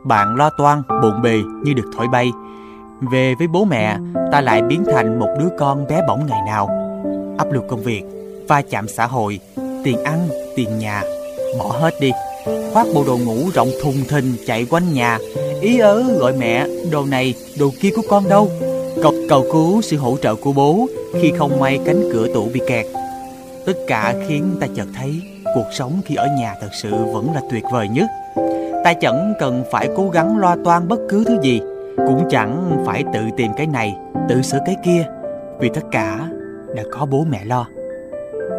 bạn lo toan, bộn bề như được thổi bay. Về với bố mẹ, ta lại biến thành một đứa con bé bỏng ngày nào. Áp lực công việc, va chạm xã hội, tiền ăn, tiền nhà, bỏ hết đi. Khoác bộ đồ ngủ rộng thùng thình chạy quanh nhà, ý ớ gọi mẹ, đồ này, đồ kia của con đâu. Cầu cứu sự hỗ trợ của bố khi không may cánh cửa tủ bị kẹt. Tất cả khiến ta chợt thấy cuộc sống khi ở nhà thật sự vẫn là tuyệt vời nhất. Ta chẳng cần phải cố gắng lo toan bất cứ thứ gì, cũng chẳng phải tự tìm cái này, tự sửa cái kia, vì tất cả đã có bố mẹ lo.